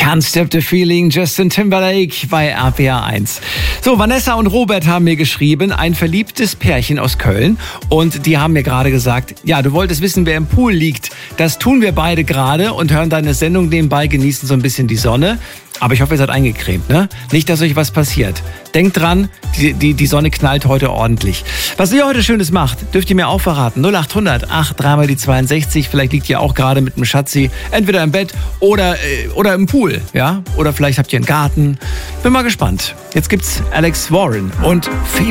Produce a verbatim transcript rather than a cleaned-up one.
Can't Stop the Feeling, Justin Timberlake bei R P R eins. So, Vanessa und Robert haben mir geschrieben, ein verliebtes Pärchen aus Köln. Und die haben mir gerade gesagt, ja, du wolltest wissen, wer im Pool liegt. Das tun wir beide gerade und hören deine Sendung nebenbei, genießen so ein bisschen die Sonne. Aber ich hoffe, ihr seid eingecremt, ne? Nicht, dass euch was passiert. Denkt dran, die, die, die Sonne knallt heute ordentlich. Was ihr heute Schönes macht, dürft ihr mir auch verraten. null acht hundert acht drei mal die zweiundsechzig. Vielleicht liegt ihr auch gerade mit dem Schatzi entweder im Bett oder, äh, oder im Pool, ja? Oder vielleicht habt ihr einen Garten. Bin mal gespannt. Jetzt gibt's Alex Warren und Fever.